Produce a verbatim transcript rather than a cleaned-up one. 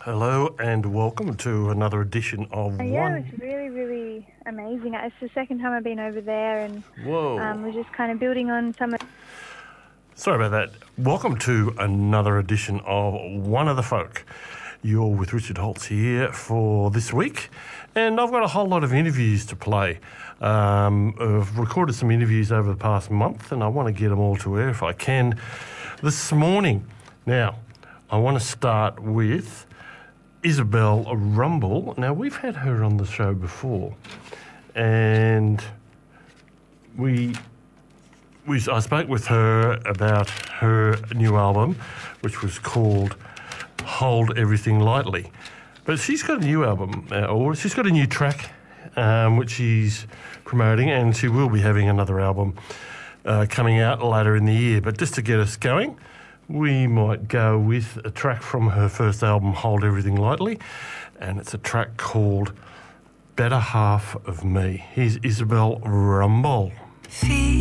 Hello and welcome to another edition of Uh, yeah, One... it was really, really amazing. It's the second time I've been over there, and Whoa. um, we're just kind of building on some of... Sorry about that. Welcome to another edition of One of the Folk. You're with Richard Holtz here for this week, and I've got a whole lot of interviews to play. Um, I've recorded some interviews over the past month, and I want to get them all to air if I can this morning. Now, I want to start with Isabel Rumble. Now, we've had her on the show before, and we, we I spoke with her about her new album, which was called Hold Everything Lightly. But she's got a new album, uh, or she's got a new track, um, which she's promoting, and she will be having another album uh, coming out later in the year. But just to get us going, we might go with a track from her first album, Hold Everything Lightly, and it's a track called Better Half of Me. Here's Isabel Rumble. Feel